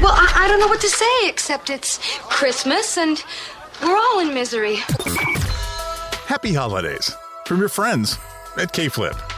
Well, I don't know what to say, except it's Christmas and we're all in misery. Happy holidays from your friends at K-Flip.